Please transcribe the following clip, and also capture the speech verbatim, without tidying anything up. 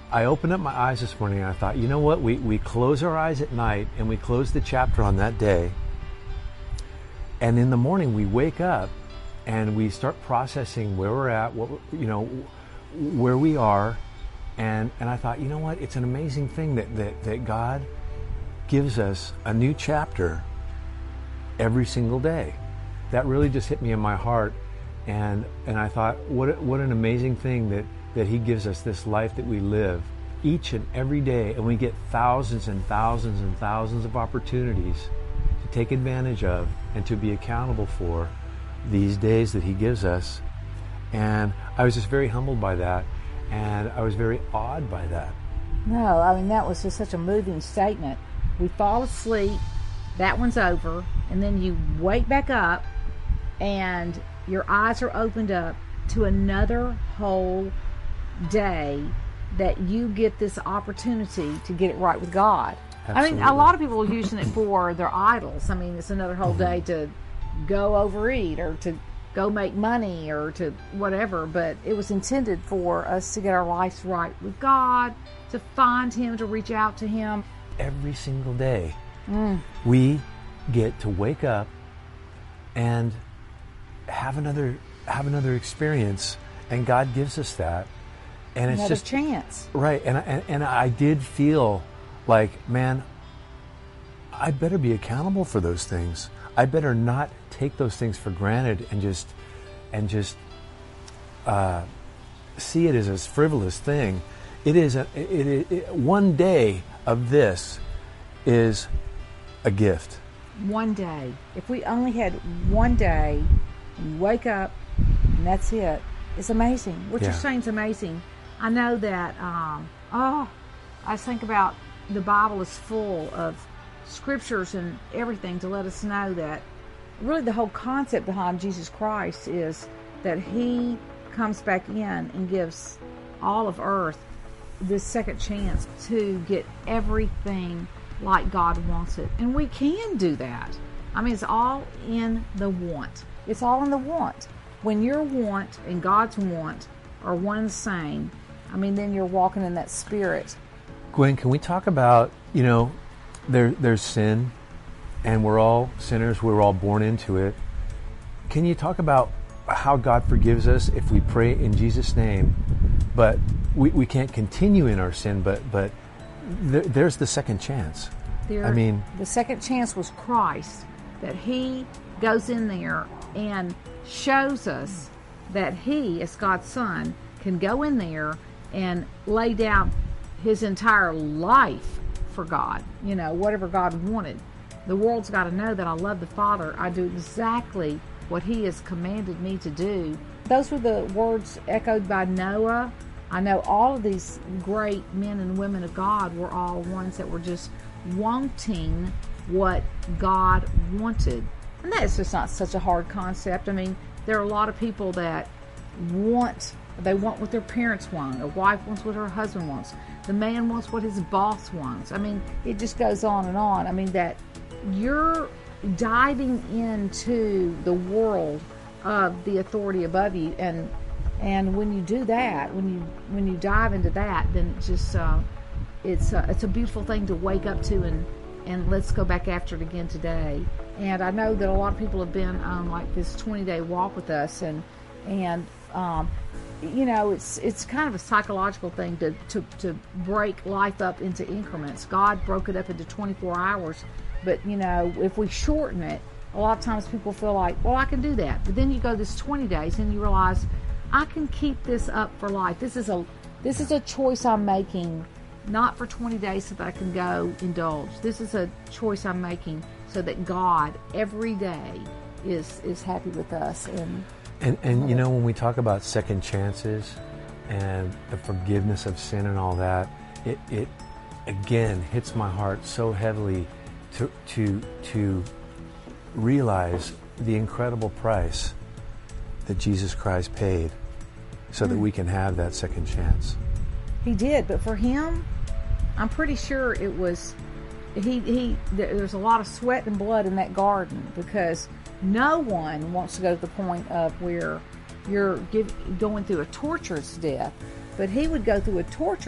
I opened up my eyes this morning and I thought, you know what? We, we close our eyes at night and we close the chapter on that day. And in the morning we wake up and we start processing where we're at, what, you know, where we are. And, and I thought, you know what? It's an amazing thing that, that, that God gives us a new chapter every single day. That really just hit me in my heart. And, and I thought, what, what an amazing thing that, that He gives us this life that we live each and every day. And we get thousands and thousands and thousands of opportunities to take advantage of and to be accountable for these days that He gives us. And I was just very humbled by that. And I was very awed by that. No, I mean, that was just such a moving statement. We fall asleep, that one's over, and then you wake back up and your eyes are opened up to another whole day that you get this opportunity to get it right with God. Absolutely. I mean, a lot of people are using it for their idols. I mean, it's another whole mm-hmm. day to go overeat or to go make money or to whatever, but it was intended for us to get our lives right with God, to find Him, to reach out to Him. Every single day, mm. we get to wake up and have another have another experience, and God gives us that, and it's another just chance, right? And and and I did feel like, man, I better be accountable for those things. I better not take those things for granted and just and just uh, see it as a frivolous thing. It is a, it, it, it, one day of this is a gift. One day. If we only had one day, and you wake up, and that's it. It's amazing. What yeah. you're saying is amazing. I know that. Um, oh, I think about the Bible is full of scriptures and everything to let us know that really the whole concept behind Jesus Christ is that He comes back in and gives all of earth this second chance to get everything like God wants it. And we can do that. I mean, it's all in the want. It's all in the want. When your want and God's want are one and the same, I mean, then you're walking in that spirit. Gwen, can we talk about, you know, There, there's sin, and we're all sinners. We're all born into it. Can you talk about how God forgives us if we pray in Jesus' name, but we, we can't continue in our sin, but but th- there's the second chance. There, I mean, the second chance was Christ, that He goes in there and shows us that He, as God's Son, can go in there and lay down His entire life for God, you know, whatever God wanted. The world's got to know that I love the Father. I do exactly what He has commanded me to do. Those were the words echoed by Noah. I know all of these great men and women of God were all ones that were just wanting what God wanted. And that's just not such a hard concept. I mean, there are a lot of people that want They want what their parents want. A wife wants what her husband wants. The man wants what his boss wants. I mean, it just goes on and on. I mean, that you're diving into the world of the authority above you, and and when you do that, when you when you dive into that, then it's just uh, it's uh, it's a beautiful thing to wake up to, and and let's go back after it again today. And I know that a lot of people have been on like this twenty day walk with us, and and um, you know, it's it's kind of a psychological thing to, to, to break life up into increments. God broke it up into twenty-four hours, but, you know, if we shorten it, a lot of times people feel like, well, I can do that. But then you go this twenty days and you realize, I can keep this up for life. This is a this is a choice I'm making, not for twenty days so that I can go indulge. This is a choice I'm making so that God every day is is happy with us. And And, and you know, when we talk about second chances and the forgiveness of sin and all that, it, it again hits my heart so heavily to to to realize the incredible price that Jesus Christ paid so mm. that we can have that second chance. He did, but for Him, I'm pretty sure it was he he. There's a lot of sweat and blood in that garden, because no one wants to go to the point of where you're give, going through a torturous death, but He would go through a torture